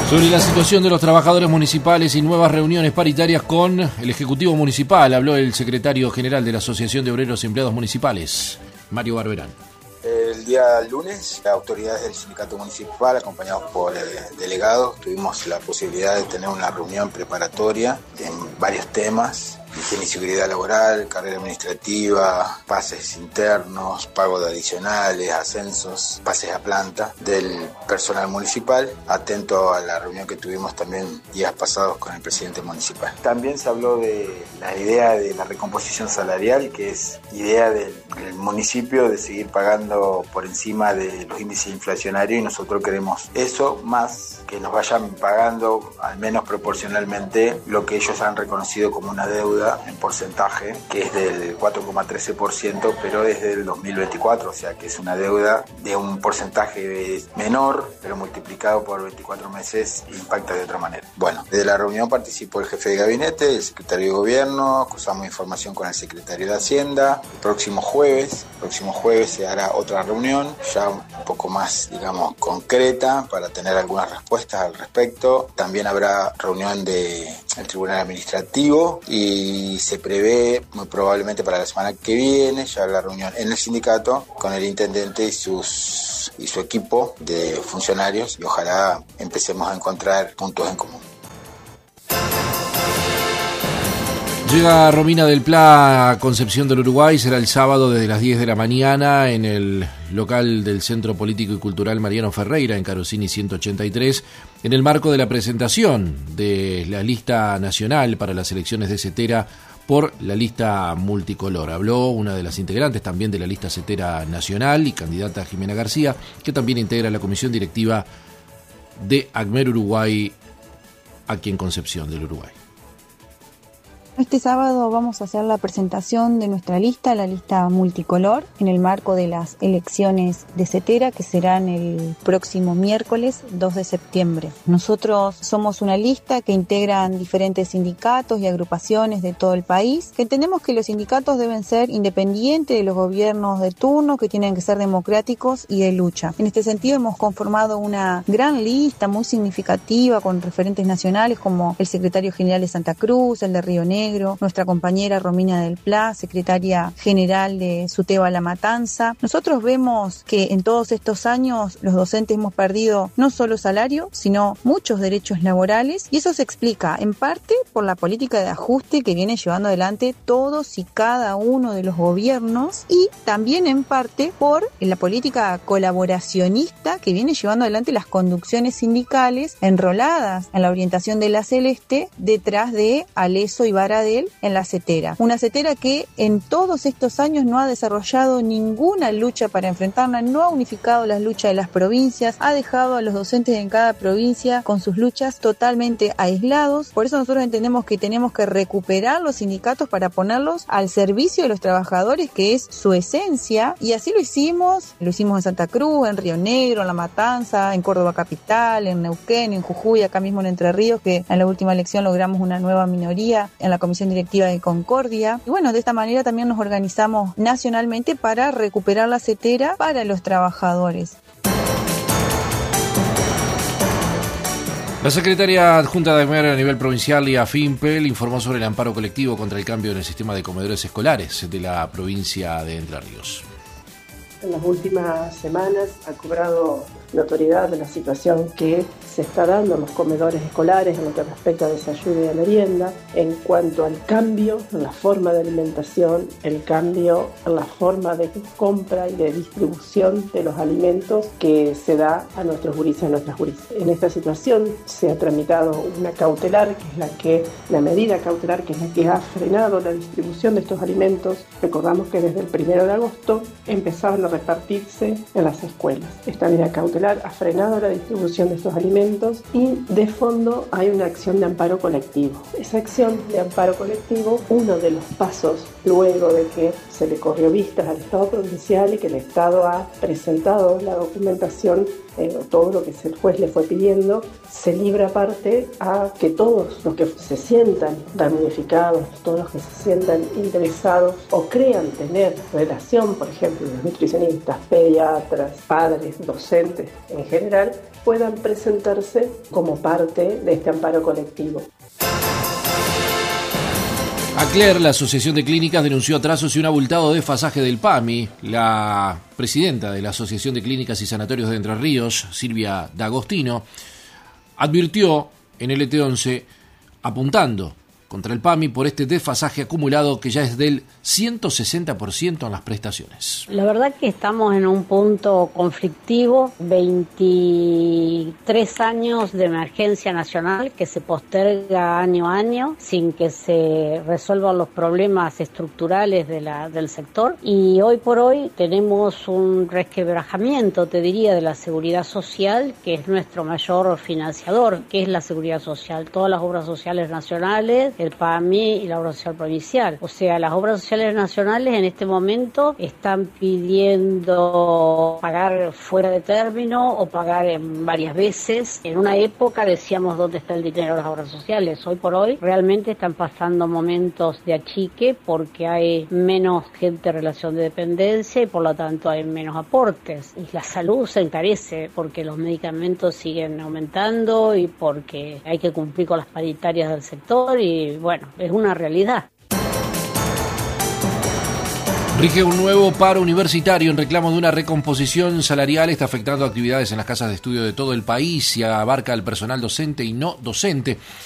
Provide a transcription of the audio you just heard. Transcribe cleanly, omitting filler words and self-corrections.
Sobre la situación de los trabajadores municipales y nuevas reuniones paritarias con el Ejecutivo Municipal, habló el secretario general de la Asociación de Obreros y Empleados Municipales, Mario Barberán. El día lunes, las autoridades del sindicato municipal, acompañados por delegados, tuvimos la posibilidad de tener una reunión preparatoria en varios temas: higiene y seguridad laboral, carrera administrativa, pases internos, pago de adicionales, ascensos, pases a planta del personal municipal, atento a la reunión que tuvimos también días pasados con el presidente municipal. También se habló de la idea de la recomposición salarial, que es idea del municipio de seguir pagando por encima de los índices inflacionarios, y nosotros queremos eso, más que nos vayan pagando al menos proporcionalmente lo que ellos han reconocido como una deuda en porcentaje, que es del 4,13%, pero desde el 2024, o sea que es una deuda de un porcentaje menor, pero multiplicado por 24 meses impacta de otra manera. Bueno, desde la reunión participó el jefe de gabinete, el secretario de gobierno, cruzamos información con el secretario de Hacienda. El próximo jueves se hará otra reunión, ya un poco más, digamos, concreta, para tener algunas respuestas al respecto. También habrá reunión del Tribunal Administrativo y se prevé muy probablemente para la semana que viene ya la reunión en el sindicato con el intendente y su equipo de funcionarios, y ojalá empecemos a encontrar puntos en común. Llega Romina del Pla a Concepción del Uruguay. Será el sábado desde las 10 de la mañana en el local del Centro Político y Cultural Mariano Ferreira, en Carosini 183, en el marco de la presentación de la lista nacional para las elecciones de Cetera por la lista multicolor. Habló una de las integrantes también de la lista Cetera nacional y candidata Jimena García, que también integra la comisión directiva de ACMER Uruguay aquí en Concepción del Uruguay. Este sábado vamos a hacer la presentación de nuestra lista, la lista multicolor, en el marco de las elecciones de Cetera, que serán el próximo miércoles 2 de septiembre. Nosotros somos una lista que integran diferentes sindicatos y agrupaciones de todo el país, que entendemos que los sindicatos deben ser independientes de los gobiernos de turno, que tienen que ser democráticos y de lucha. En este sentido hemos conformado una gran lista muy significativa con referentes nacionales como el secretario general de Santa Cruz, el de Río Negro, nuestra compañera Romina del Pla, secretaria general de SUTEBA La Matanza. Nosotros vemos que en todos estos años los docentes hemos perdido no solo salario, sino muchos derechos laborales, y eso se explica en parte por la política de ajuste que viene llevando adelante todos y cada uno de los gobiernos, y también en parte por la política colaboracionista que viene llevando adelante las conducciones sindicales enroladas en la orientación de la Celeste detrás de Aleso y Baradel en la Cetera. Una Cetera que en todos estos años no ha desarrollado ninguna lucha para enfrentarla, no ha unificado las luchas de las provincias, ha dejado a los docentes en cada provincia con sus luchas totalmente aislados. Por eso nosotros entendemos que tenemos que recuperar los sindicatos para ponerlos al servicio de los trabajadores, que es su esencia, y así lo hicimos en Santa Cruz, en Río Negro, en La Matanza, en Córdoba Capital, en Neuquén, en Jujuy, acá mismo en Entre Ríos, que en la última elección logramos una nueva minoría en la comisión directiva de Concordia. Y bueno, de esta manera también nos organizamos nacionalmente para recuperar la Cetera para los trabajadores. La secretaria adjunta de ACMER a nivel provincial, Lía Fimpel, informó sobre el amparo colectivo contra el cambio en el sistema de comedores escolares de la provincia de Entre Ríos. En las últimas semanas ha cobrado notoriedad de la situación que se está dando en los comedores escolares en lo que respecta a desayuno y a merienda, en cuanto al cambio en la forma de alimentación, el cambio en la forma de compra y de distribución de los alimentos que se da a nuestros gurises y a nuestras gurises. En esta situación se ha tramitado una cautelar, que es la medida cautelar, que es la que ha frenado la distribución de estos alimentos. Recordamos que desde el 1 de agosto empezaban a repartirse en las escuelas. Esta medida cautelar ha frenado la distribución de estos alimentos, y de fondo hay una acción de amparo colectivo. Esa acción de amparo colectivo, uno de los pasos luego de que se le corrió vistas al Estado provincial y que el Estado ha presentado la documentación todo lo que el juez le fue pidiendo, se libra parte a que todos los que se sientan damnificados, todos los que se sientan interesados o crean tener relación, por ejemplo, los nutricionistas, pediatras, padres, docentes en general, puedan presentarse como parte de este amparo colectivo. ACLER, la Asociación de Clínicas, denunció atrasos y un abultado desfasaje del PAMI. La presidenta de la Asociación de Clínicas y Sanatorios de Entre Ríos, Silvia D'Agostino, advirtió en el ET11, apuntando contra el PAMI por este desfasaje acumulado que ya es del 160% en las prestaciones. La verdad que estamos en un punto conflictivo, 23 años de emergencia nacional que se posterga año a año sin que se resuelvan los problemas estructurales del sector, y hoy por hoy tenemos un resquebrajamiento, te diría, de la seguridad social, que es nuestro mayor financiador, que es la seguridad social, todas las obras sociales nacionales, el PAMI y la obra social provincial. O sea, las obras sociales nacionales en este momento están pidiendo pagar fuera de término o pagar en varias veces. En una época decíamos dónde está el dinero de las obras sociales. Hoy por hoy realmente están pasando momentos de achique porque hay menos gente en relación de dependencia y por lo tanto hay menos aportes. Y la salud se encarece porque los medicamentos siguen aumentando y porque hay que cumplir con las paritarias del sector y bueno, es una realidad. Rige un nuevo paro universitario en reclamo de una recomposición salarial. Está afectando actividades en las casas de estudio de todo el país y abarca al personal docente y no docente.